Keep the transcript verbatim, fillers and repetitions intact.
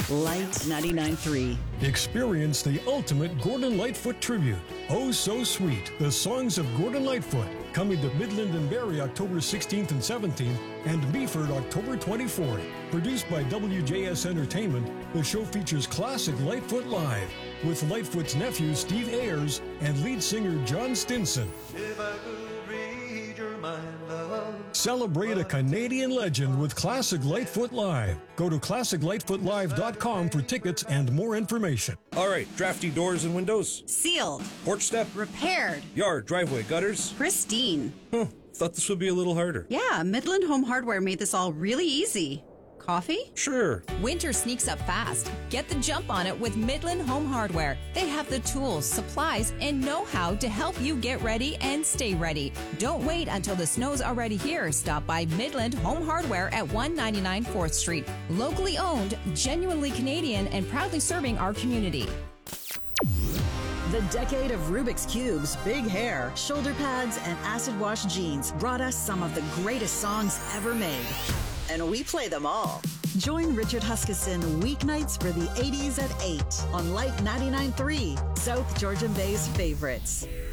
Light ninety-nine point three. Experience the ultimate Gordon Lightfoot tribute. Oh So Sweet, the songs of Gordon Lightfoot. Coming to Midland and Barrie October sixteenth and seventeenth and Meaford October twenty-fourth. Produced by W J S Entertainment, the show features classic Lightfoot Live with Lightfoot's nephew Steve Ayers and lead singer John Stinson. If I could read your mind, love. Celebrate a Canadian legend with Classic Lightfoot Live. Go to classic lightfoot live dot com for tickets and more information. All right, drafty doors and windows. Sealed. Porch step. Repaired. Yard, driveway, gutters. Pristine. Huh, thought this would be a little harder. Yeah, Midland Home Hardware made this all really easy. Coffee? Sure. Winter sneaks up fast. Get the jump on it with Midland Home Hardware. They have the tools, supplies, and know-how to help you get ready and stay ready. Don't wait until the snow's already here. Stop by Midland Home Hardware at one ninety-nine fourth Street. Locally owned, genuinely Canadian, and proudly serving our community. The decade of Rubik's Cubes, big hair, shoulder pads, and acid wash jeans brought us some of the greatest songs ever made. And we play them all. Join Richard Huskisson weeknights for the eighties at eight on Light ninety-nine point three, South Georgian Bay's favorites.